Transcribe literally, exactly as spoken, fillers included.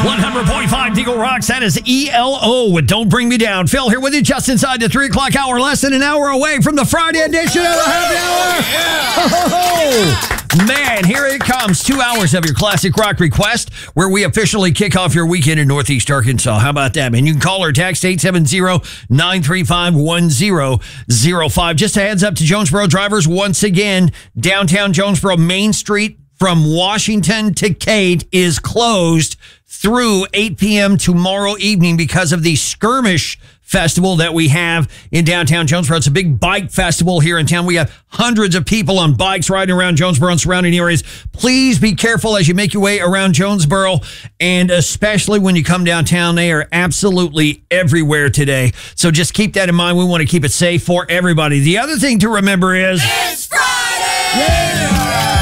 one hundred point five Eagle Rocks. That is E L O with Don't Bring Me Down. Phil here with you just inside the three o'clock hour, less than an hour away from the Friday edition of the Happy Hour. Oh, man, here it comes. Two hours of your classic rock request where we officially kick off your weekend in Northeast Arkansas. How about that, man? You can call or text eight seven zero, nine three five, one zero zero five. Just a heads up to Jonesboro drivers once again, downtown Jonesboro, Main Street from Washington to Cate is closed through eight p.m. tomorrow evening because of the Skirmish Festival that we have in downtown Jonesboro. It's a big bike festival here in town. We have hundreds of people on bikes riding around Jonesboro and surrounding areas. Please be careful as you make your way around Jonesboro, and especially when you come downtown. They are absolutely everywhere today. So just keep that in mind. We want to keep it safe for everybody. The other thing to remember is... It's Friday! Yeah!